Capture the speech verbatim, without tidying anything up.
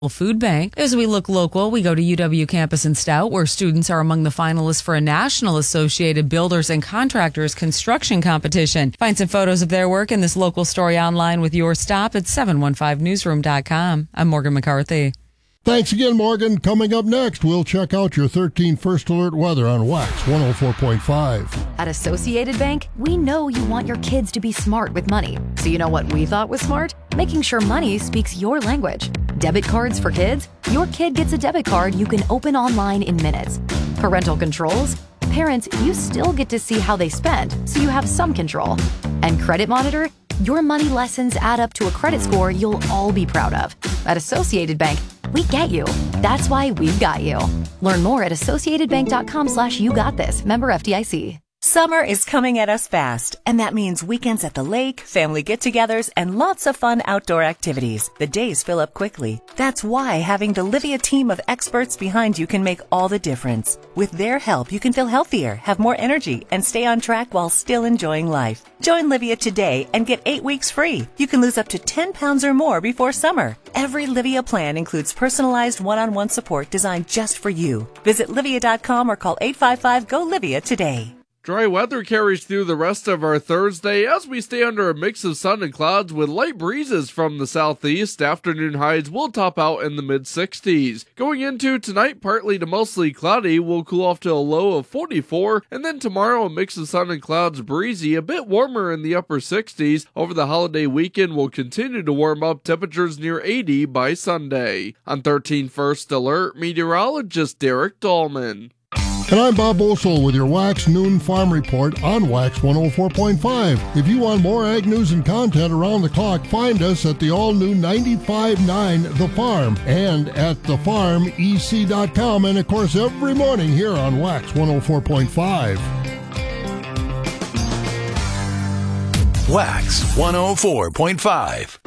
Food Bank. As we look local, we go to U W campus in Stout, where students are among the finalists for a National Associated Builders and Contractors construction competition. Find some photos of their work in this local story online with your stop at seven one five newsroom dot com. I'm Morgan McCarthy. Thanks again, Morgan. Coming up next, we'll check out your thirteen First Alert weather on Wax one oh four point five. At Associated Bank, we know you want your kids to be smart with money. So you know what we thought was smart? Making sure money speaks your language. Debit cards for kids? Your kid gets a debit card you can open online in minutes. Parental controls? Parents, you still get to see how they spend, so you have some control. And Credit Monitor? Your money lessons add up to a credit score you'll all be proud of. At Associated Bank, we get you. That's why we've got you. Learn more at associatedbank.com slash you got this. Member F D I C. Summer is coming at us fast, and that means weekends at the lake, family get-togethers, and lots of fun outdoor activities. The days fill up quickly. That's why having the Livia team of experts behind you can make all the difference. With their help, you can feel healthier, have more energy, and stay on track while still enjoying life. Join Livia today and get eight weeks free. You can lose up to ten pounds or more before summer. Every Livia plan includes personalized one-on-one support designed just for you. Visit livia dot com or call eight five five, G O, Livia today. Dry weather carries through the rest of our Thursday as we stay under a mix of sun and clouds with light breezes from the southeast. Afternoon highs will top out in the mid sixties. Going into tonight, partly to mostly cloudy, will cool off to a low of forty-four, and then tomorrow a mix of sun and clouds, breezy, a bit warmer in the upper sixties. Over the holiday weekend will continue to warm up, temperatures near eighty by Sunday. On thirteen First Alert, meteorologist Derek Dahlman. And I'm Bob Bosold with your Wax Noon Farm Report on Wax one oh four point five. If you want more ag news and content around the clock, find us at the all-new ninety-five point nine The Farm and at the farm e c dot com, and of course every morning here on Wax one oh four point five. Wax one oh four point five.